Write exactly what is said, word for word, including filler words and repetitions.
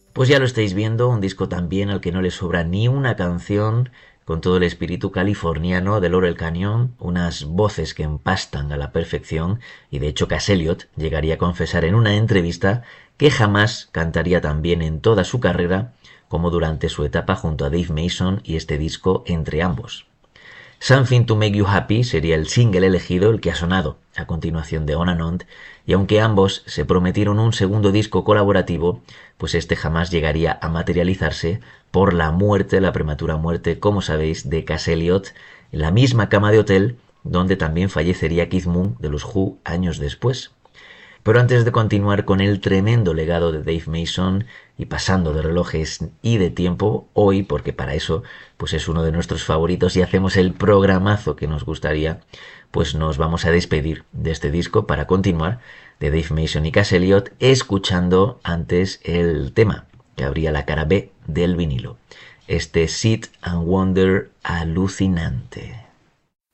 Pues ya lo estáis viendo, un disco también al que no le sobra ni una canción, con todo el espíritu californiano de Laurel Canyon, unas voces que empastan a la perfección, y de hecho Cass Elliot llegaría a confesar en una entrevista que jamás cantaría tan bien en toda su carrera como durante su etapa junto a Dave Mason y este disco entre ambos. Something to Make You Happy sería el single elegido, el que ha sonado a continuación de On and On, y aunque ambos se prometieron un segundo disco colaborativo, pues este jamás llegaría a materializarse por la muerte, la prematura muerte, como sabéis, de Cass Elliot en la misma cama de hotel donde también fallecería Keith Moon de los Who años después. Pero antes de continuar con el tremendo legado de Dave Mason y pasando de relojes y de tiempo, hoy, porque para eso pues es uno de nuestros favoritos y hacemos el programazo que nos gustaría, pues nos vamos a despedir de este disco para continuar de Dave Mason y Cass Elliot, escuchando antes el tema que abría la cara B del vinilo, este Sit and Wonder alucinante.